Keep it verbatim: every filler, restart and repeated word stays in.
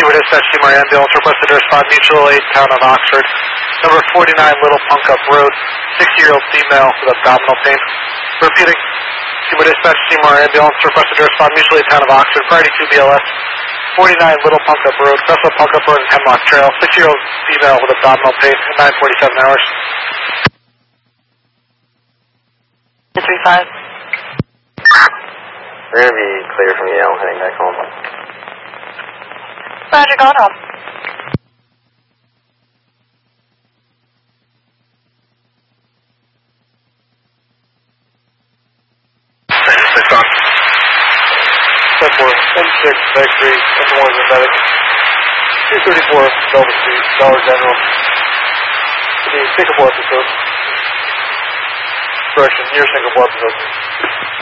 Cuba Dispatch Team, our ambulance requested to respond mutual aid, town of Oxford. Number forty-nine Little Punk Up Road, sixty-year-old female with abdominal pain. Repeating, Cuba Dispatch Team, our ambulance requested to respond mutual aid, town of Oxford, priority two B L S. forty-nine Little Punk Up Road, Crestwell Punk Up Road and Hemlock Trail, six-year-old female with abdominal pain, at nine forty-seven hours. two three five. We're going to be clear from Yale, heading back home. Roger, going home. Six on. ten four, M six, Bag three, M one is a medic. two thirty-four, Velvet Street, Dollar General. To the Singapore episode. Correction, near Singapore episode.